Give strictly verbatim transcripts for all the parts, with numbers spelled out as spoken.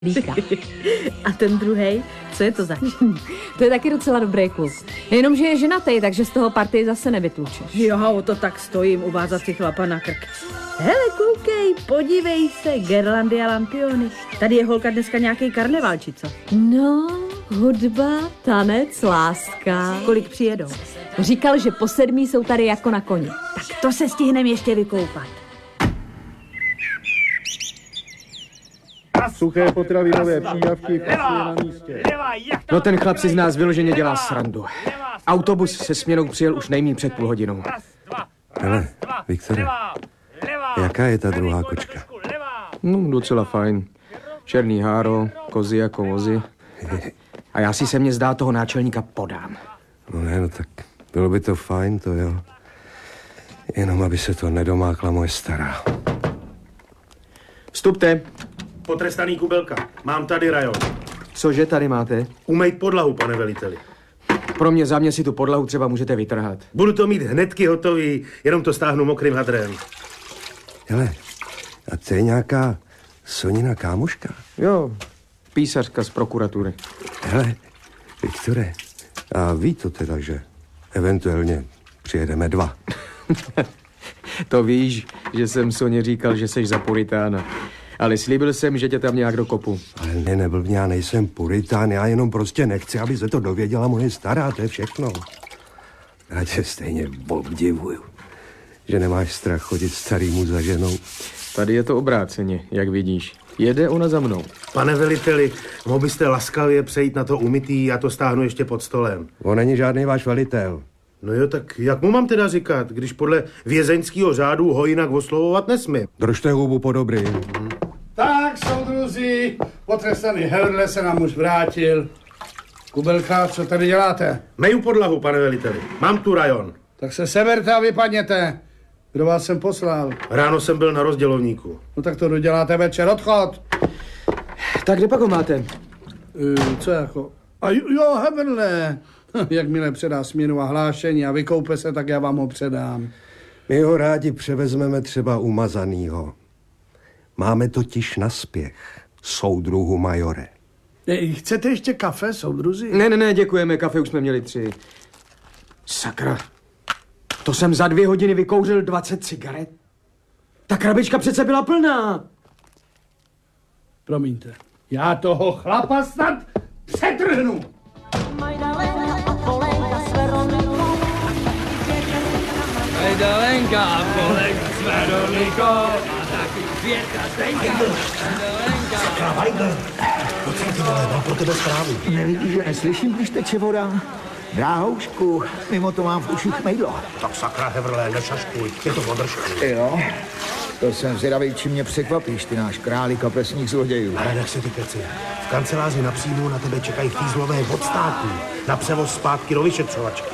Líka. A ten druhej, co je to zač? To je taky docela dobrý kluk. Jenomže je ženatý, takže z toho partii zase nevytlučeš. Jo, o to tak stojím, uvázat si chlapa na krk. Hele, koukej, podívej se, Gerlandy a lampiony. Tady je holka dneska nějaký karneval, či co? No, hudba, tanec, láska. Kolik přijedou? Říkal, že po sedmí jsou tady jako na koni. Tak to se stihnem ještě vykoupat. Suché potravinové přídavky pasuje na místě. No ten chlap si z nás vyloženě dělá srandu. Autobus se směnou přijel už nejmíň před půl hodinou. Hele, Viktore, jaká je ta druhá kočka? No, docela fajn. Černý háro, kozy jako vozy. A já si se mně zdá toho náčelníka podám. No ne, no tak bylo by to fajn, to jo. Jenom aby se to nedomákla moje stará. Vstupte. Potrestaný Kubelka, mám tady rajon. Cože tady máte? Umejt podlahu, pane veliteli. Pro mě, za mě si tu podlahu třeba můžete vytrhat. Budu to mít hnedky hotový, jenom to stáhnu mokrým hadrem. Hele, a to je nějaká Sonina kámoška? Jo, písařka z prokuratury. Hele, Viktore, a ví to teda, že eventuálně přijedeme dva. To víš, že jsem Soně říkal, že seš za puritána. Ale slíbil jsem, že tě tam nějak dokopu. Ale ne, neblbně, já nejsem puritán, já jenom prostě nechci, aby se to dověděla moje stará, to je všechno. Já tě stejně obdivuju, že nemáš strach chodit starýmu za ženou. Tady je to obráceně, jak vidíš. Jede ona za mnou. Pane veliteli, mohl byste laskavě přejít na to umytý, já to stáhnu ještě pod stolem. On není žádný váš velitel. No jo, tak jak mu mám teda říkat, když podle vězeňského řádu ho jinak oslovovat nesmím? Držte hubu po dobrý. Tak, soudruzi, potrestaný Herdle se nám už vrátil. Kubelka, co tady děláte? Meju podlahu, pane veliteli. Mám tu rajon. Tak se seberte a vypadněte. Kdo vás sem poslal? Ráno jsem byl na rozdělovníku. No tak to doděláte večer, odchod. Tak kde pak ho máte? E, co jako? A jo, jo Herdle. Jakmile předá směnu a hlášení a vykoupe se, tak já vám ho předám. My ho rádi převezmeme třeba umazanýho. Máme totiž naspěch, soudruhu majore. E, chcete ještě kafe, soudruzi? Ne, ne, ne, děkujeme, kafe už jsme měli tři. Sakra, to jsem za dvě hodiny vykouřil dvacet cigaret. Ta krabička přece byla plná. Promiňte, já toho chlapa snad přetrhnu. Majda Lenka a kolega s Veronikou a taky Květka Zdenka. Sakra, Weigl, pojď ty vole, mám pro tebe zprávu. Nevidíš, že neslyším, když teče voda? Dráhoušku, mimo to mám v uších mejdlo. Tak sakra, Heverle, nešaškuj, je to podržku. Jo, to jsem zvědavý, čím mě překvapíš, ty náš králi kapesních zlodějů. Ale nech si ty keci. V kanceláři na příjmu na tebe čekají fízlové od státu na převoz zpátky do vyšetřovačky.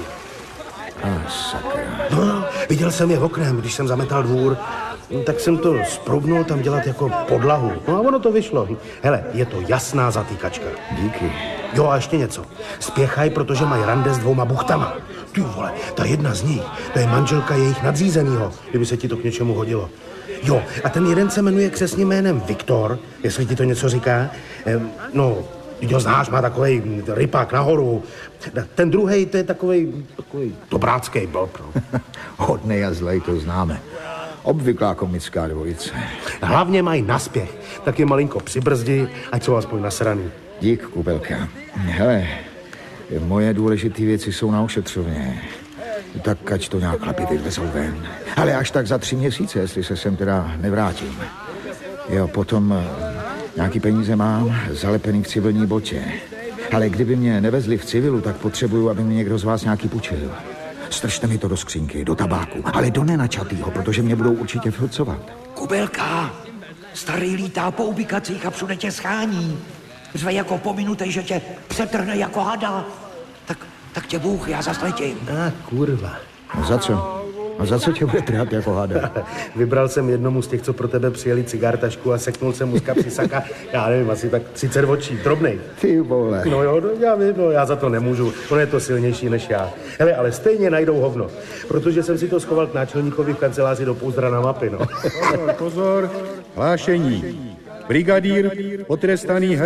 A sakra. No, no, viděl jsem je oknem, když jsem zametal dvůr, tak jsem to sprobnul tam dělat jako podlahu. No a ono to vyšlo. Hele, je to jasná zatýkačka. Díky. Jo, a ještě něco. Spěchaj, protože mají rande s dvouma buchtama. Ty vole, ta jedna z nich, to je manželka jejich nadřízenýho, kdyby se ti to k něčemu hodilo. Jo, a ten jeden se jmenuje křestním jménem Viktor, jestli ti to něco říká. Ehm, no, ty ho znáš, má takovej rypák nahoru. Ten druhej, to je takovej, takovej dobráckej blb. No. Hodnej a zlej, to známe. Obvyklá komická dvojice. Hlavně mají naspěch, tak je malinko přibrzdi, ať jsou aspoň nasraný. Dík, Kubelka. Hele, moje důležité věci jsou na ošetřovně. Tak ať to nějak chlapi teď vezou ven. Ale až tak za tři měsíce, jestli se sem teda nevrátím. Jo, potom nějaký peníze mám, zalepený v civilní botě. Ale kdyby mě nevezli v civilu, tak potřebuju, aby mi někdo z vás nějaký půjčil. Strčte mi to do skřínky, do tabáku, ale do nenačatýho, protože mě budou určitě filcovat. Kubelka, starý lítá po ubikacích a všude tě schání. Řve jako pominutej, že tě přetrhne jako hada. Tak, tak tě Bůh, já zas letím. A kurva. A za co? A za co tě bude trhat jako hada? Vybral jsem jednomu z těch, co pro tebe přijeli cigártašku a seknul jsem mu z kapsy saka, já nevím, asi tak třicet očí, drobnej. Ty vole. No jo, no, já vím, no, já za to nemůžu, on je to silnější než já. Hele, ale stejně najdou hovno, protože jsem si to schoval k náčelníkovi v kanceláři do pouzdra na mapy, no. Pozor, pozor, hlášení. Brigadír potrestaný